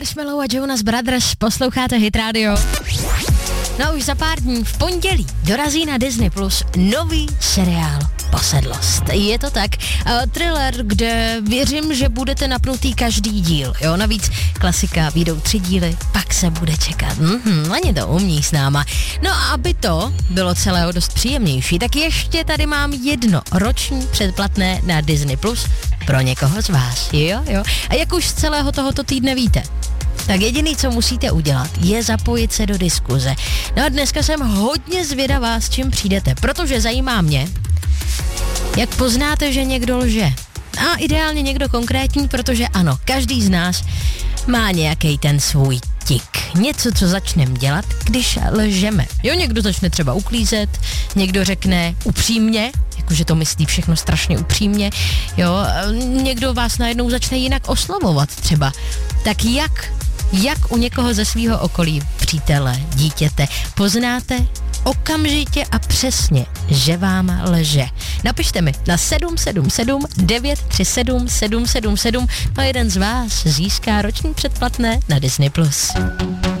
Marshmello a Jonas Brothers, posloucháte Hit Radio. No už za pár dní v pondělí dorazí na Disney Plus nový seriál Posedlost. Je to tak, thriller, kde věřím, že budete napnutý každý díl, jo, navíc klasika, vyjdou 3 díly, pak se bude čekat, oni to umí s náma. No a aby to bylo celého dost příjemnější, tak ještě tady mám jedno roční předplatné na Disney Plus pro někoho z vás, jo. A jak už z celého tohoto týdne víte, tak jediný, co musíte udělat, je zapojit se do diskuze. No a dneska jsem hodně zvědavá, s čím přijdete, protože zajímá mě, jak poznáte, že někdo lže. A ideálně někdo konkrétní, protože ano, každý z nás má nějaký ten svůj tik. Něco, co začneme dělat, když lžeme. Jo, někdo začne třeba uklízet, někdo řekne upřímně, jakože to myslí všechno strašně upřímně, jo, někdo vás najednou začne jinak oslovovat třeba. Tak jak u někoho ze svého okolí, přítele, dítěte, poznáte okamžitě a přesně, že vám lže? Napište mi na 777 937 777 a jeden z vás získá roční předplatné na Disney+.